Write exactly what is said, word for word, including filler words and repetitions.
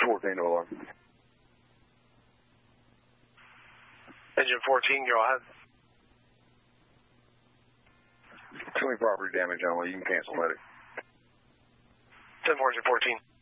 fourteen, no alarm. Engine fourteen, go ahead. Too many property damage only. You can cancel medic. ten four, engine fourteen.